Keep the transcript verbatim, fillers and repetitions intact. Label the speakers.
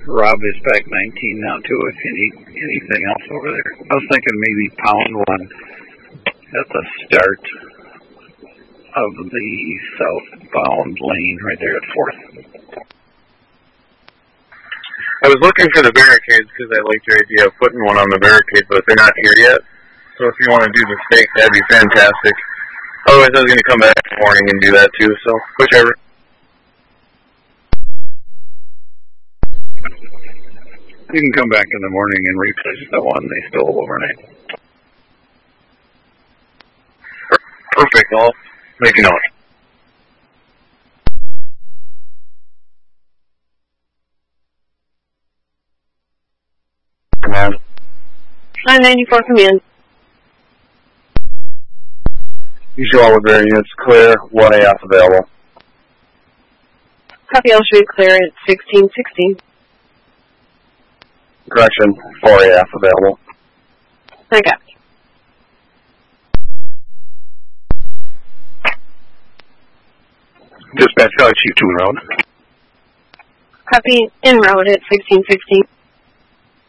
Speaker 1: Rob is back nineteen now too. If you need anything else over there, I was thinking maybe pound one at the start of the southbound lane right there at Fourth.
Speaker 2: I was looking for the barricades because I liked your idea of putting one on the barricade, but they're not here yet. So if you want to do the stake, that'd be fantastic. Otherwise, I was going to come back in the morning and do that too. So whichever.
Speaker 1: You can come back in the morning and replace the one they stole overnight.
Speaker 2: Perfect. I'll make a note. Command.
Speaker 3: nine ninety-four, command.
Speaker 2: Usual all of their units clear. one A F available.
Speaker 3: Copy, L Street clear at sixteen sixteen.
Speaker 2: Correction, four A F available.
Speaker 3: I got it.
Speaker 1: Dispatch, Valley Chief two en route.
Speaker 3: Copy, en route at sixteen sixteen.